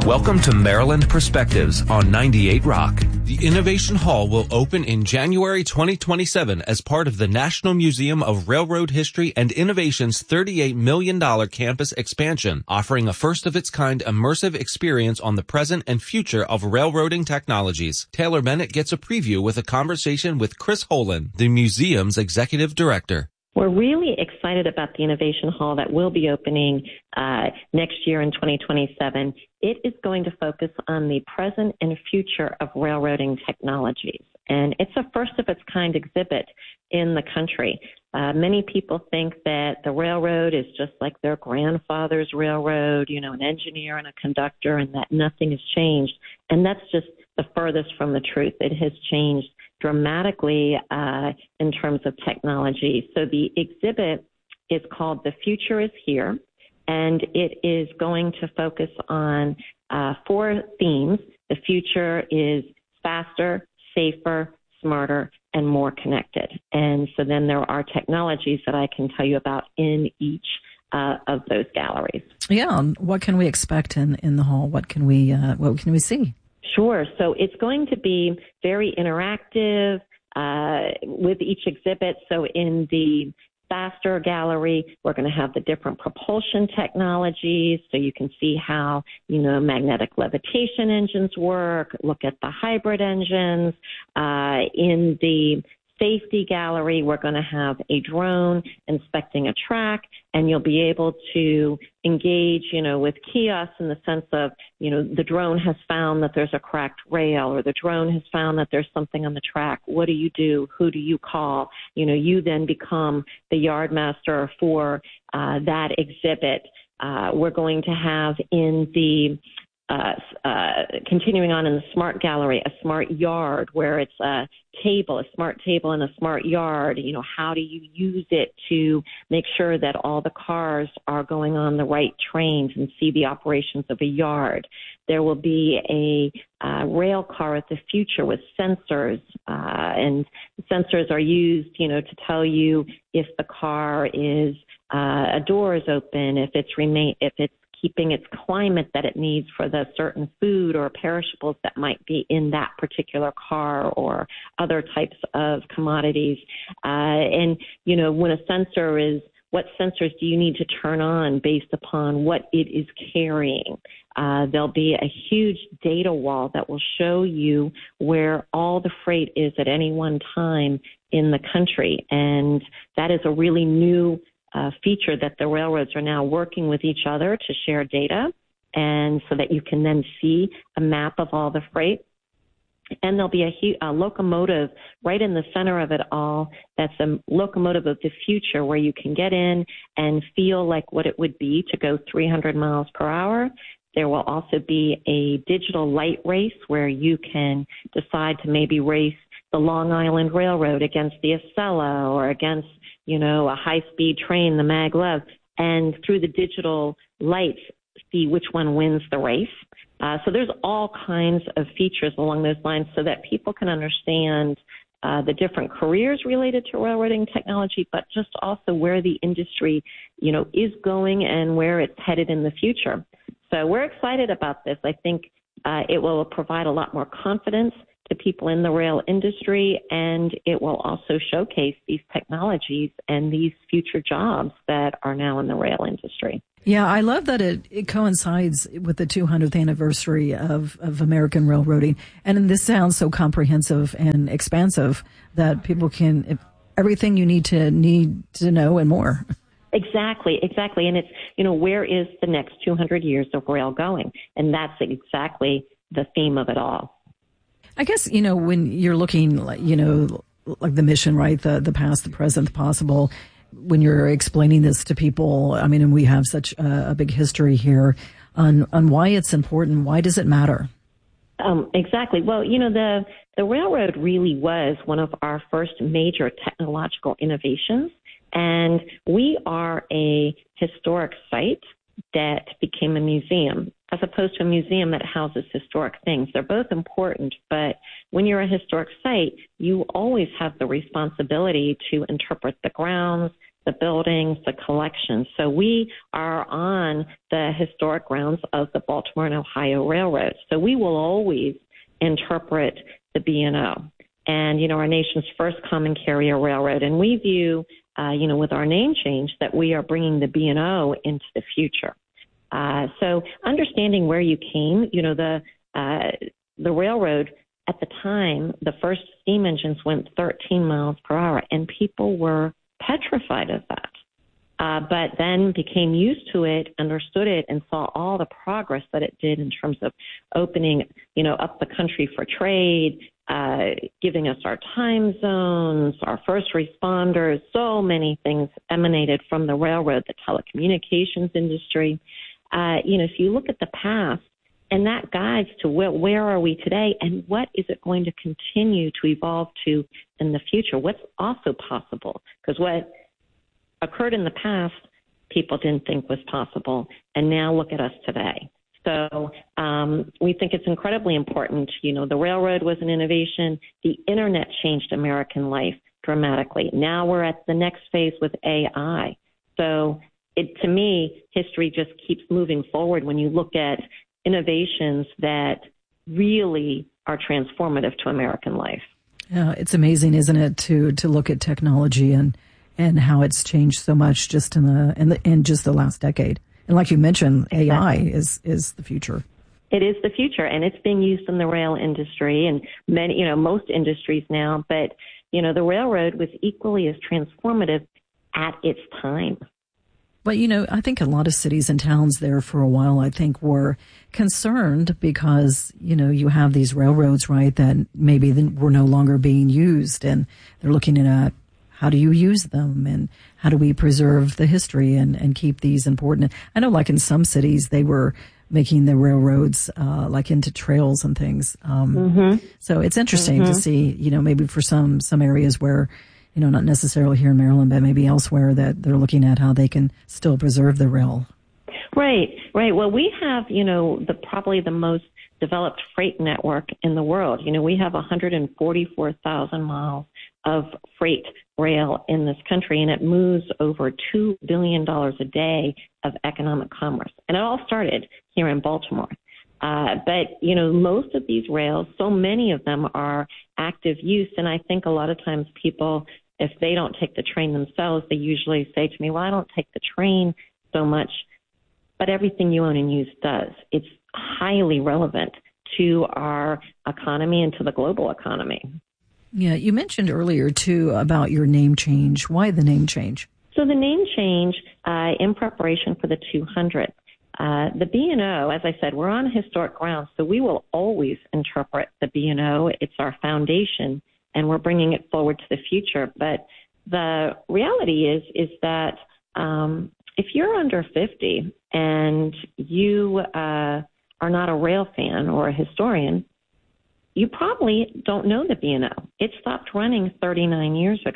Welcome to Maryland Perspectives on 98 Rock. The Innovation Hall will open in January 2027 as part of the National Museum of Railroad History and Innovation's $38 million campus expansion, offering a first-of-its-kind immersive experience on the present and future of railroading technologies. Taylor Bennett gets a preview with a conversation with Chris Holen, the museum's executive director. We're really excited about the Innovation Hall that will be opening next year in 2027. It is going to focus on the present and future of railroading technologies. And it's a first-of-its-kind exhibit in the country. Many people think that the railroad is just like their grandfather's railroad, you know, an engineer and a conductor, and that nothing has changed. And that's just the furthest from the truth. It has changed dramatically in terms of technology. So the exhibit is called The Future is Here, and it is going to focus on 4 themes. The future is faster, safer, smarter, and more connected. And so then there are technologies that I can tell you about in each of those galleries. Yeah. What can we expect in the hall? What can we see? Sure. So it's going to be very interactive with each exhibit. So in the faster gallery, we're going to have the different propulsion technologies. So you can see how, you know, magnetic levitation engines work, look at the hybrid engines. In the safety gallery, we're going to have a drone inspecting a track, and you'll be able to engage, you know, with kiosks in the sense of, you know, the drone has found that there's a cracked rail, or the drone has found that there's something on the track. What do you do? Who do you call? You know, you then become the yardmaster for that exhibit. We're going to have in the continuing on in the smart gallery, a smart yard where it's a smart table and a smart yard. You know, how do you use it to make sure that all the cars are going on the right trains and see the operations of a yard? There will be a rail car at the future with sensors, and sensors are used, you know, to tell you if the car is a door is open, if it's keeping its climate that it needs for the certain food or perishables that might be in that particular car, or other types of commodities. And, you know, when a sensor is, what sensors do you need to turn on based upon what it is carrying? There'll be a huge data wall that will show you where all the freight is at any one time in the country. And that is a really new feature that the railroads are now working with each other to share data, and so that you can then see a map of all the freight. And there'll be a locomotive right in the center of it all. That's a locomotive of the future, where you can get in and feel like what it would be to go 300 miles per hour. There will also be a digital light race where you can decide to maybe race the Long Island Railroad against the Acela, or against, you know, a high-speed train, the maglev, and through the digital lights, see which one wins the race. So there's all kinds of features along those lines so that people can understand the different careers related to railroading technology, but just also where the industry, you know, is going and where it's headed in the future. So we're excited about this. I think it will provide a lot more confidence to people in the rail industry, and it will also showcase these technologies and these future jobs that are now in the rail industry. Yeah, I love that it coincides with the 200th anniversary of American railroading. And this sounds so comprehensive and expansive that people can, everything you need to know and more. Exactly. And it's, you know, where is the next 200 years of rail going? And that's exactly the theme of it all. I guess, you know, when you're looking, you know, like the mission, right? The past, the present, the possible, when you're explaining this to people, I mean, and we have such a big history here on why it's important. Why does it matter? Exactly. Well, you know, the railroad really was one of our first major technological innovations. And we are a historic site that became a museum, as opposed to a museum that houses historic things. They're both important, but when you're a historic site, you always have the responsibility to interpret the grounds, the buildings, the collections. So we are on the historic grounds of the Baltimore and Ohio Railroad. So we will always interpret the B&O and, our nation's first common carrier railroad. And we view, with our name change that we are bringing the B&O into the future. So understanding where you came, the railroad at the time, the first steam engines went 13 miles per hour, and people were petrified of that. But then became used to it, understood it, and saw all the progress that it did in terms of opening, up the country for trade, giving us our time zones, our first responders. So many things emanated from the railroad, the telecommunications industry. If you look at the past, and that guides to where are we today, and what is it going to continue to evolve to in the future? What's also possible? Because what occurred in the past, people didn't think was possible, and now look at us today. So we think it's incredibly important. The railroad was an innovation. The internet changed American life dramatically. Now we're at the next phase with AI. So to me, history just keeps moving forward when you look at innovations that really are transformative to American life. Yeah, it's amazing, isn't it, to look at technology and how it's changed so much just in just the last decade. And like you mentioned, AI is the future. It is the future, and it's being used in the rail industry and many, most industries now. But the railroad was equally as transformative at its time. But, I think a lot of cities and towns there for a while, I think, were concerned because, you have these railroads, right, that maybe were no longer being used, and they're looking at how do you use them and how do we preserve the history and keep these important. I know, like in some cities, they were making the railroads like into trails and things. So it's interesting to see, maybe for some areas where, not necessarily here in Maryland, but maybe elsewhere, that they're looking at how they can still preserve the rail. Right. Well, we have, probably the most developed freight network in the world. We have 144,000 miles of freight rail in this country, and it moves over $2 billion a day of economic commerce. And it all started here in Baltimore. But most of these rails, so many of them are active use. And I think a lot of times people, if they don't take the train themselves, they usually say to me, well, I don't take the train so much, but everything you own and use does. It's highly relevant to our economy and to the global economy. Yeah, you mentioned earlier, too, about your name change. Why the name change? So the name change in preparation for the 200th. The B&O, as I said, we're on historic ground, so we will always interpret the B&O. It's our foundation, and we're bringing it forward to the future. But the reality is that if you're under 50 and you are not a rail fan or a historian, you probably don't know the B&O. It stopped running 39 years ago.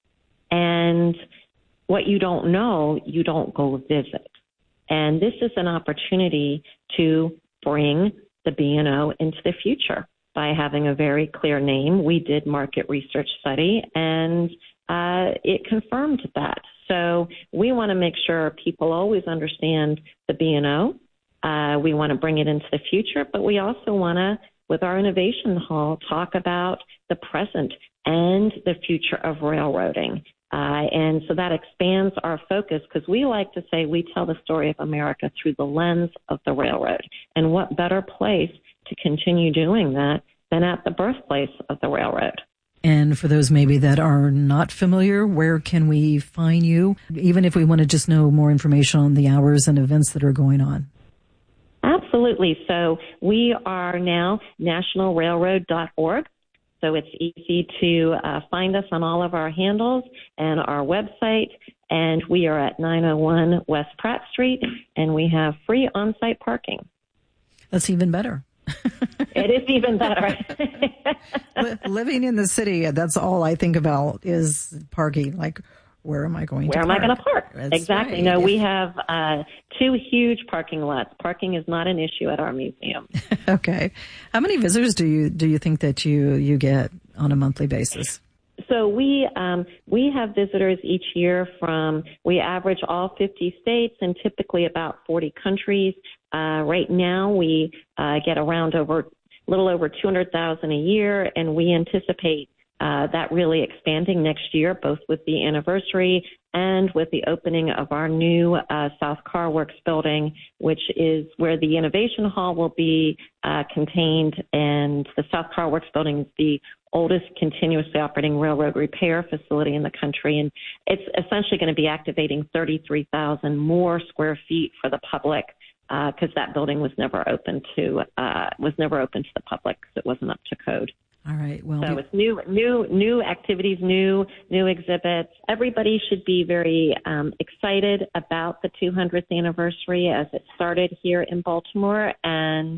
And what you don't know, you don't go visit. And this is an opportunity to bring the B&O into the future by having a very clear name. We did market research study, and it confirmed that. So we want to make sure people always understand the B&O. We want to bring it into the future, but we also want to, with our Innovation Hall, talk about the present and the future of railroading. And so that expands our focus, because we like to say we tell the story of America through the lens of the railroad. And what better place to continue doing that than at the birthplace of the railroad? And for those maybe that are not familiar, where can we find you, even if we want to just know more information on the hours and events that are going on? Absolutely. So we are now nationalrailroad.org. So it's easy to find us on all of our handles and our website. And we are at 901 West Pratt Street, and we have free on-site parking. That's even better. It is even better. Living in the city, that's all I think about is parking. Like, where am I going to park? Where am I going to park? That's exactly. Right. No, we have 2 huge parking lots. Parking is not an issue at our museum. Okay. How many visitors do you think that you get on a monthly basis? So we have visitors each year we average all 50 states and typically about 40 countries. Right now we get around a little over 200,000 a year, and we anticipate that really expanding next year, both with the anniversary and with the opening of our new South Car Works building, which is where the Innovation Hall will be contained. And the South Car Works building is the oldest continuously operating railroad repair facility in the country. And it's essentially going to be activating 33,000 more square feet for the public, because that building was never open to the public, because it wasn't up to code. All right. Well, so it's new activities, new exhibits. Everybody should be very excited about the 200th anniversary as it started here in Baltimore, and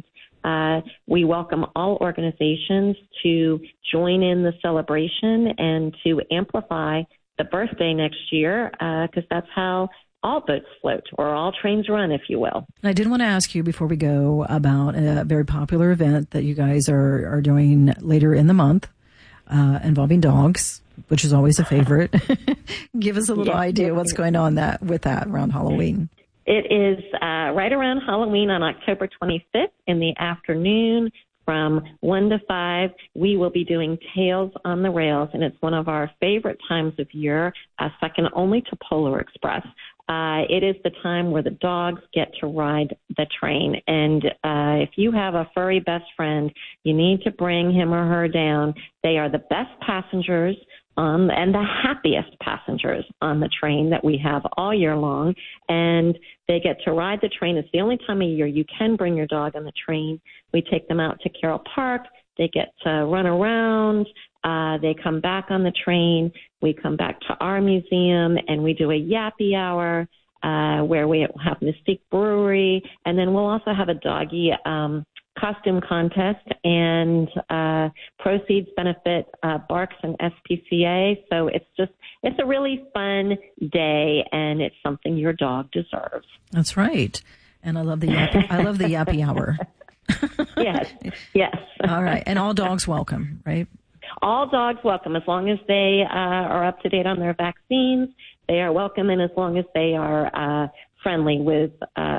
we welcome all organizations to join in the celebration and to amplify the birthday next year, because that's how all boats float, or all trains run, if you will. I did want to ask you before we go about a very popular event that you guys are doing later in the month involving dogs, which is always a favorite. Give us a little idea what's going on with that around Halloween. It is right around Halloween on October 25th in the afternoon. From 1 to 5, we will be doing Tales on the Rails, and it's one of our favorite times of year, second only to Polar Express. It is the time where the dogs get to ride the train. And if you have a furry best friend, you need to bring him or her down. They are the best passengers and the happiest passengers on the train that we have all year long. And they get to ride the train. It's the only time of year you can bring your dog on the train. We take them out to Carroll Park. They get to run around. They come back on the train. We come back to our museum, and we do a Yappy Hour where we have Mystique Brewery. And then we'll also have a doggy costume contest, and proceeds benefit Barks and SPCA. So it's a really fun day, and it's something your dog deserves. That's right. And I love the Yappy Hour. Yes. All right. And all dogs welcome, right? All dogs welcome, as long as they are up to date on their vaccines. They are welcome, and as long as they are friendly with,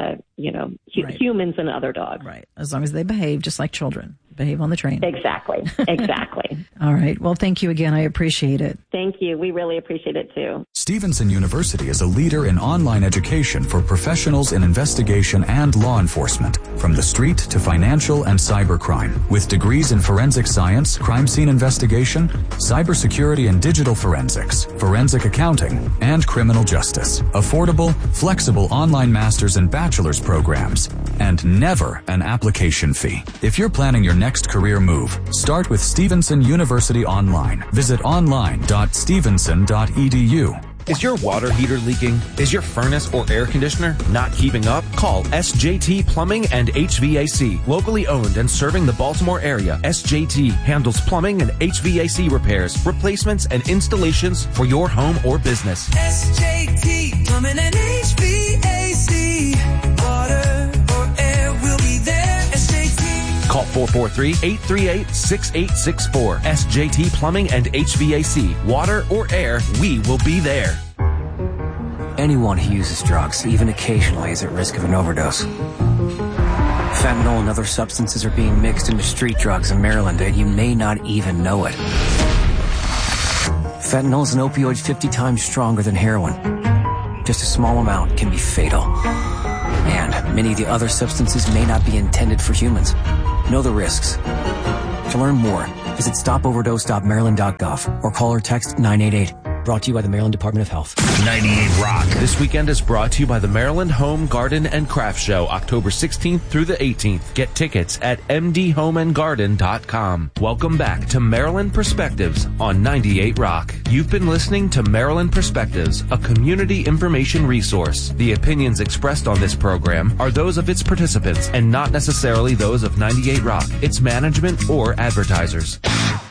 humans and other dogs. Right. As long as they behave just like children. Behave on the train. Exactly. All right. Well, thank you again. I appreciate it. Thank you. We really appreciate it, too. Stevenson University is a leader in online education for professionals in investigation and law enforcement, from the street to financial and cybercrime. With degrees in forensic science, crime scene investigation, cybersecurity and digital forensics, forensic accounting, and criminal justice. Affordable, flexible online master's and bachelor's programs, and never an application fee. If you're planning your next career move, start with Stevenson University Online. Visit online.stevenson.edu. Is your water heater leaking? Is your furnace or air conditioner not keeping up? Call SJT Plumbing and HVAC. Locally owned and serving the Baltimore area, SJT handles plumbing and HVAC repairs, replacements, and installations for your home or business. SJT Plumbing and HVAC. Water or air will be there. SJT. Call 443-838-6864. SJT Plumbing and HVAC. Water or air, we will be there. Anyone who uses drugs, even occasionally, is at risk of an overdose. Fentanyl and other substances are being mixed into street drugs in Maryland, and you may not even know it. Fentanyl is an opioid 50 times stronger than heroin. Just a small amount can be fatal. And many of the other substances may not be intended for humans. Know the risks. To learn more, visit stopoverdose.maryland.gov or call or text 988. Brought to you by the Maryland Department of Health. 98 Rock. This weekend is brought to you by the Maryland Home, Garden, and Craft Show, October 16th through the 18th. Get tickets at mdhomeandgarden.com. Welcome back to Maryland Perspectives on 98 Rock. You've been listening to Maryland Perspectives, a community information resource. The opinions expressed on this program are those of its participants and not necessarily those of 98 Rock, its management, or advertisers.